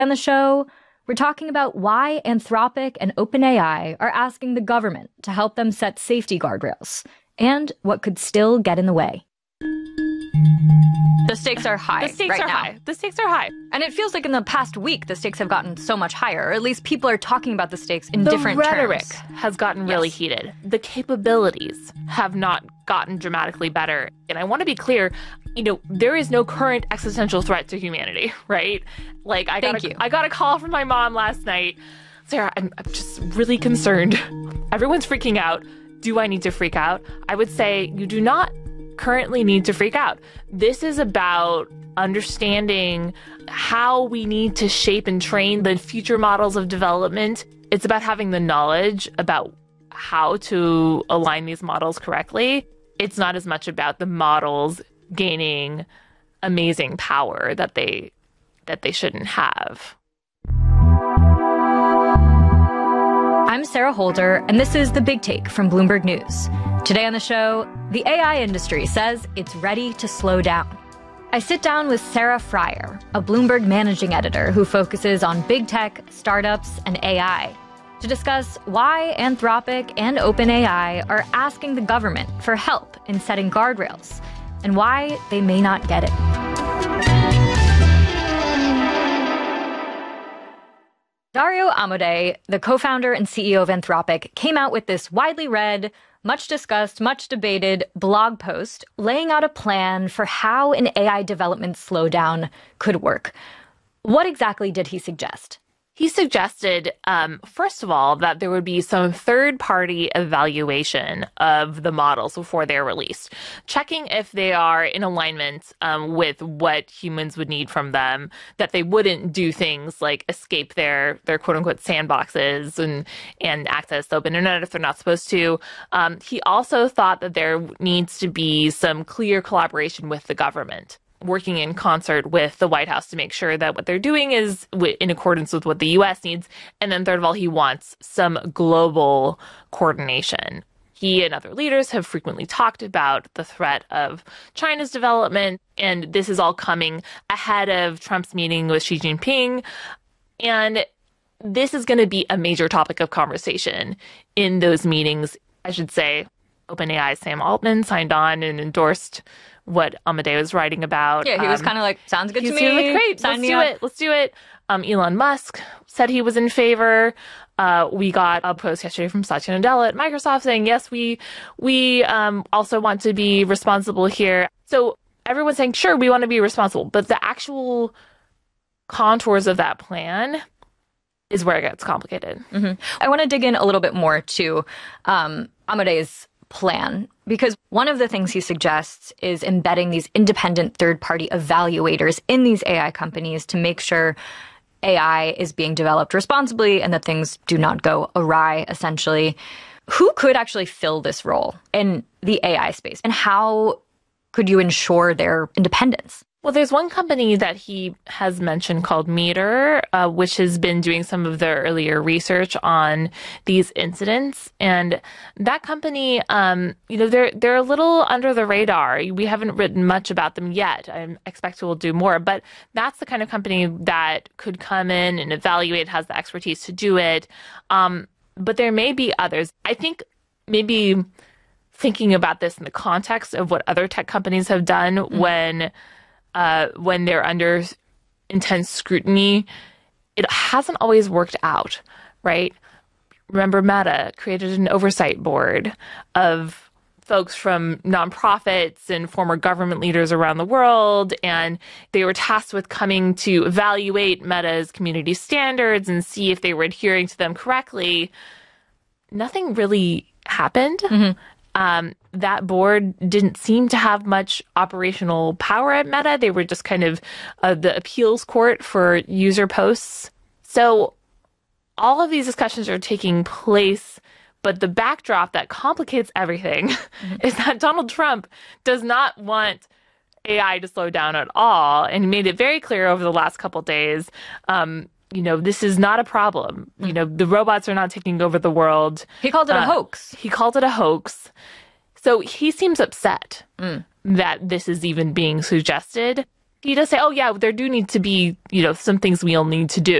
On the show, we're talking about why Anthropic and OpenAI are asking the government to help them set safety guardrails, and what could still get in the way. The stakes are high. The stakes right are now. high. The stakes are high. And it feels like in the past week, the stakes have gotten so much higher, or at least people are talking about the stakes in different terms. The rhetoric has gotten really heated. The capabilities have not gotten dramatically better. And I want to be clear, there is no current existential threat to humanity, right? Like, I got a call from my mom last night. Sarah, I'm just really concerned. Everyone's freaking out. Do I need to freak out? I would say you do not currently need to freak out. This is about understanding how we need to shape and train the future models of development. It's about having the knowledge about how to align these models correctly. It's not as much about the models gaining amazing power that they shouldn't have. I'm Sarah Holder, and this is The Big Take from Bloomberg News. Today on the show, the AI industry says it's ready to slow down. I sit down with Sarah Frier, a Bloomberg managing editor who focuses on big tech, startups, and AI, to discuss why Anthropic and OpenAI are asking the government for help in setting guardrails, and why they may not get it. Dario Amodei, the co-founder and CEO of Anthropic, came out with this widely read, much discussed, much debated blog post laying out a plan for how an AI development slowdown could work. What exactly did he suggest? He suggested, first of all, that there would be some third-party evaluation of the models before they're released, checking if they are in alignment with what humans would need from them, that they wouldn't do things like escape their quote-unquote sandboxes and access the open internet if they're not supposed to. He also thought that there needs to be some clear collaboration with the government, working in concert with the White House to make sure that what they're doing is in accordance with what the U.S. needs. And then third of all, he wants some global coordination. He and other leaders have frequently talked about the threat of China's development, and this is all coming ahead of Trump's meeting with Xi Jinping. And this is going to be a major topic of conversation in those meetings. I should say OpenAI's Sam Altman signed on and endorsed what Amodei was writing about. Yeah, he was kind of like, sounds good to me. Like, great, let's do it. Elon Musk said he was in favor. We got a post yesterday from Satya Nadella at Microsoft saying, yes, we also want to be responsible here. So everyone's saying, sure, we want to be responsible. But the actual contours of that plan is where it gets complicated. Mm-hmm. I want to dig in a little bit more to Amodei's plan, because one of the things he suggests is embedding these independent third-party evaluators in these AI companies to make sure AI is being developed responsibly and that things do not go awry, essentially. Who could actually fill this role in the AI space, and how could you ensure their independence? Well, there's one company that he has mentioned called Meter, which has been doing some of the earlier research on these incidents. And that company, they're a little under the radar. We haven't written much about them yet. I expect we'll do more. But that's the kind of company that could come in and evaluate, has the expertise to do it. But there may be others. I think maybe thinking about this in the context of what other tech companies have done when they're under intense scrutiny, it hasn't always worked out, right? Remember, Meta created an oversight board of folks from nonprofits and former government leaders around the world, and they were tasked with coming to evaluate Meta's community standards and see if they were adhering to them correctly. Nothing really happened. Mm-hmm. That board didn't seem to have much operational power at Meta. They were just kind of the appeals court for user posts. So all of these discussions are taking place, but the backdrop that complicates everything is that Donald Trump does not want AI to slow down at all. And he made it very clear over the last couple of days, this is not a problem. The robots are not taking over the world. He called it a hoax. He called it a hoax. So he seems upset that this is even being suggested. He does say, oh, yeah, there do need to be, some things we'll need to do.